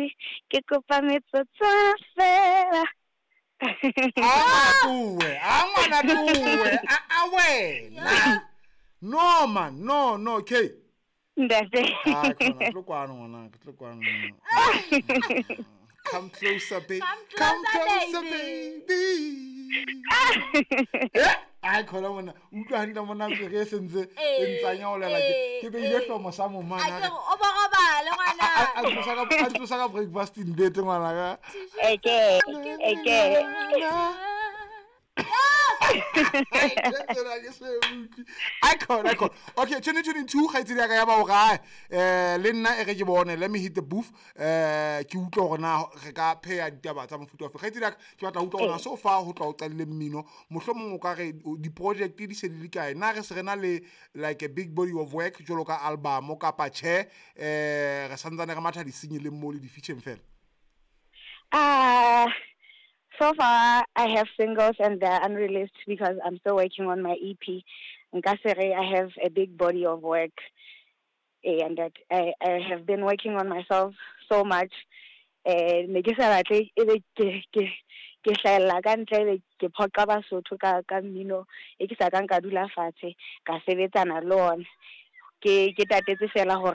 ke kopa metsotso fela. Angwana tuwe. Wena. No man, no, okay. Ndase. Khona tlokwana ngwana, tlokwana. Come closer, baby. Come closer, baby. Ai khona mona, utlwa hantle mona ge sentse entsanya o lela ke be ile hlomo sa mo mana. A ke o ba le ngwana. A tlosa ka breakfast in bed ngwana ka. Eke. Icon. Okay, 2022 ga itsedi ka ya ba o gae. Le nna ge ke bone, let me hit the booth. Ke utlwa gona re ka pheya ditaba tsa mofuta wa ga itsedi ka ke batla utlwa gona so far ho tla o tsalile mmino. Mohlomong o ka re di project di se di kae. Na re se rena le like a big body of work jolo ka album o ka pa che re santsane re matha di sinye le mo le di feature fela. So far, I have singles and they're unreleased because I'm still working on my EP. Nkasere, I have a big body of work, and that I have been working on myself so much. Ne ke sa batle ebe ke hlahella ka ntle ke phoqa Basotho ka mmino e ke sa ka dula fatshe ka sebetsana le ona ke tatetse fela hore